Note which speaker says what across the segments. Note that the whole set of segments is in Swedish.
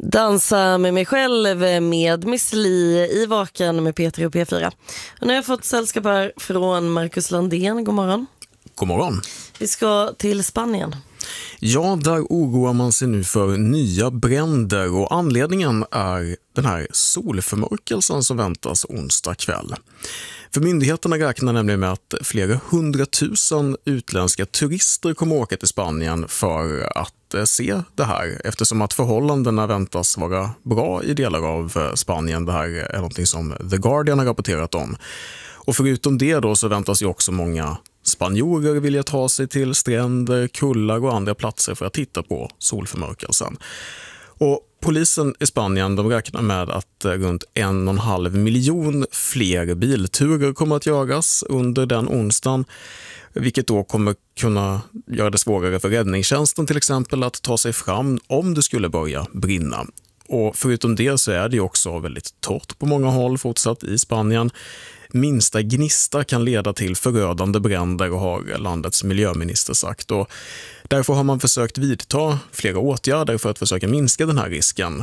Speaker 1: Dansa med mig själv med Miss Li i Vaken med Peter och P4. Och nu har jag fått sällskap här från Marcus Landén. God morgon.
Speaker 2: God morgon.
Speaker 1: Vi ska till Spanien.
Speaker 2: Ja, där oroar man sig nu för nya bränder och anledningen är den här solförmörkelsen som väntas onsdag kväll. För myndigheterna räknar nämligen med att flera 100 000 utländska turister kommer åka till Spanien för att se det här, eftersom att förhållandena väntas vara bra i delar av Spanien. Det här är något som The Guardian har rapporterat om. Och förutom det då så väntas ju också många spanjorer vilja ta sig till stränder, kullar och andra platser för att titta på solförmörkelsen. Och polisen i Spanien de räknar med att runt 1,5 miljon fler bilturer kommer att göras under den onsdagen, vilket då kommer kunna göra det svårare för räddningstjänsten till exempel att ta sig fram om det skulle börja brinna. Och förutom det så är det också väldigt torrt på många håll fortsatt i Spanien. Minsta gnista kan leda till förödande bränder, har landets miljöminister sagt. Och därför har man försökt vidta flera åtgärder för att försöka minska den här risken.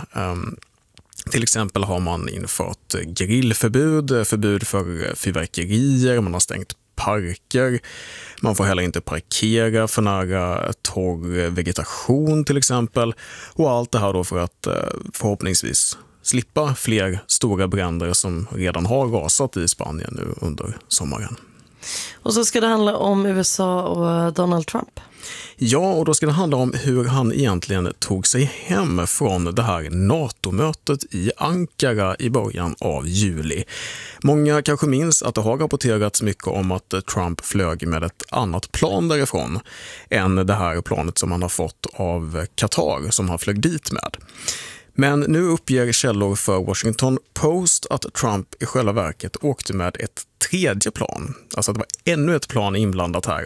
Speaker 2: Till exempel har man infört grillförbud, förbud för fyrverkerier, man har stängt parker, man får heller inte parkera för nära torr vegetation till exempel. Och allt det här då för att förhoppningsvis slippa fler stora bränder som redan har rasat i Spanien nu under sommaren.
Speaker 1: Och så ska det handla om USA och Donald Trump.
Speaker 2: Ja, och då ska det handla om hur han egentligen tog sig hem från det här NATO-mötet i Ankara i början av juli. Många kanske minns att det har rapporterats mycket om att Trump flög med ett annat plan därifrån än det här planet som han har fått av Qatar som han flög dit med. Men nu uppger källor för Washington Post att Trump i själva verket åkte med ett tredje plan. Alltså att det var ännu ett plan inblandat här.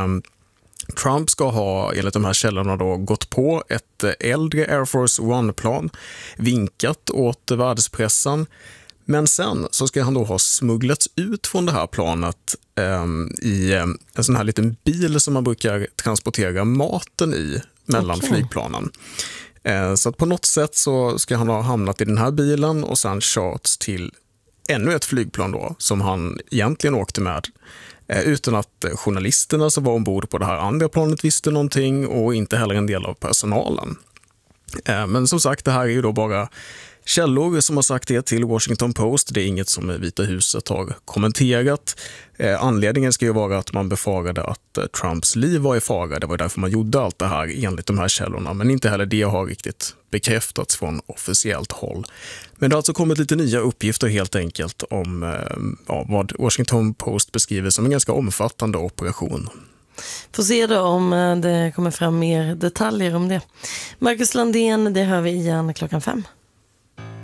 Speaker 2: Trump ska ha, enligt de här källorna då, gått på ett äldre Air Force One-plan, vinkat åt världspressen. Men sen så ska han då ha smugglats ut från det här planet i en sån här liten bil som man brukar transportera maten i mellan flygplanen. Så att på något sätt så ska han ha hamnat i den här bilen och sen körts till ännu ett flygplan då som han egentligen åkte med utan att journalisterna som var ombord på det här andra planet visste någonting och inte heller en del av personalen. Men som sagt, det här är ju då bara källor som har sagt det till Washington Post. Det är inget som Vita huset har kommenterat. Anledningen ska ju vara att man befarade att Trumps liv var i fara. Det var därför man gjorde allt det här enligt de här källorna. Men inte heller det har riktigt bekräftats från officiellt håll. Men det har alltså kommit lite nya uppgifter helt enkelt om vad Washington Post beskriver som en ganska omfattande operation.
Speaker 1: Får se då om det kommer fram mer detaljer om det. Marcus Landén, det hör vi igen 5:00.